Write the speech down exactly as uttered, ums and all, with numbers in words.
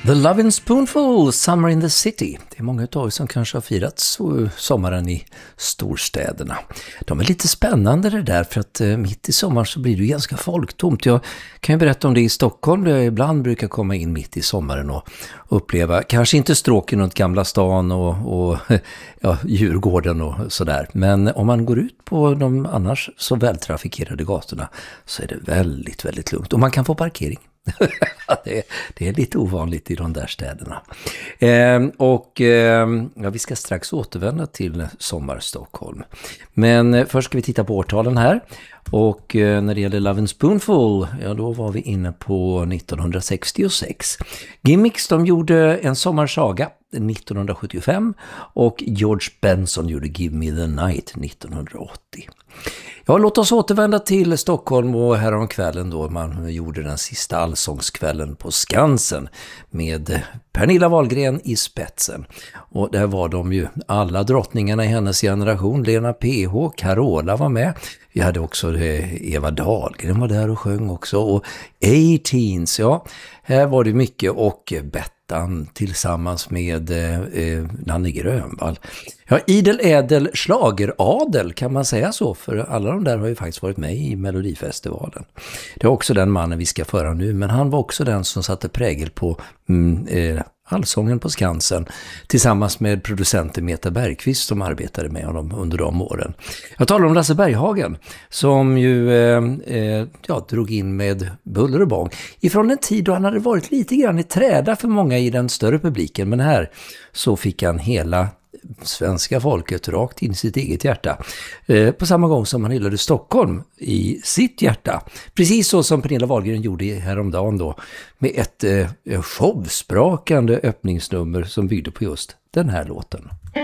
The Lovin' Spoonful, Summer in the City. Det är många av er som kanske har firat så, sommaren i storstäderna. De är lite spännande det där, för att eh, mitt i sommaren så blir det ganska folktomt. Jag kan ju berätta om det i Stockholm, där jag ibland brukar komma in mitt i sommaren och uppleva, kanske inte stråken runt Gamla stan och, och ja, Djurgården och sådär. Men om man går ut på de annars så vältrafikerade gatorna så är det väldigt, väldigt lugnt. Och man kan få parkering. det, är, det är lite ovanligt i de där städerna. Eh, och eh, ja, vi ska strax återvända till Sommar-Stockholm. Men eh, först ska vi titta på årtalen här. Och eh, när det gäller Lovin' Spoonful, ja då var vi inne på nittonhundrasextiosex. Gimmicks, de gjorde En sommarsaga nittonhundrasjuttiofem och George Benson gjorde Give Me the Night nittonhundraåttio. Ja, låt oss återvända till Stockholm, och här om kvällen då man gjorde den sista allsångskvällen på Skansen med Pernilla Wahlgren i spetsen. Och där var de ju alla drottningarna i hennes generation. Lena P H, Carola var med. Vi hade också Eva Dahlgren var där och sjöng också. Och A-Teens, ja, här var det mycket, och Bettan tillsammans med eh, Nanne Grönvall. Ja, idel ädel schlageradel, kan man säga så, för alla de där har ju faktiskt varit med i Melodifestivalen. Det är också den mannen vi ska föra nu, men han var också den som satte prägel på mm, eh, allsången på Skansen tillsammans med producenten Meta Bergqvist som arbetade med honom under de åren. Jag talar om Lasse Berghagen som ju eh, eh, ja, drog in med buller och bång ifrån en tid då han hade varit lite grann i träda för många i den större publiken, men här så fick han hela svenska folket rakt in i sitt eget hjärta. Eh, på samma gång som han hyllade Stockholm i sitt hjärta. Precis så som Pernilla Wahlgren gjorde häromdagen då, med ett eh, showsprakande öppningsnummer som byggde på just den här låten.